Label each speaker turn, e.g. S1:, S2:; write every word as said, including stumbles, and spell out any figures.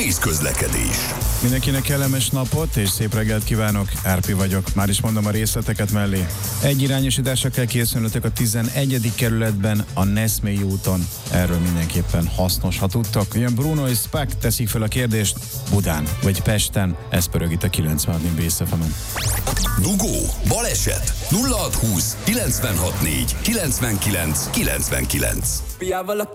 S1: Vészközlekedés.
S2: Mindenkinek kellemes napot és szép reggelt kívánok, Árpi vagyok. Már is mondom a részleteket mellé. Egy irányosításra kell készülnötök a tizenegyedik kerületben, a Neszmélyi úton. Erről mindenképpen hasznos, ha tudtok. Ilyen Bruno és Spack teszik fel a kérdést, Budán vagy Pesten, ez pörög itt a kilencvenhat négy Bész ef emen.
S1: Dugó, baleset, nulla hat húsz kilencvenhat négy kilencvenkilenc kilencvenkilenc.